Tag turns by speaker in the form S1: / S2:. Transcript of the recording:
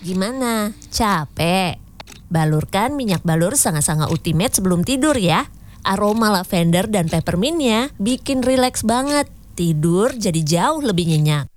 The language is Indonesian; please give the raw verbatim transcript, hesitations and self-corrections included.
S1: Gimana? Capek? Balurkan minyak balur Sanga-Sanga Ultimate sebelum tidur ya. Aroma lavender dan peppermintnya bikin rileks banget. Tidur jadi jauh lebih nyenyak.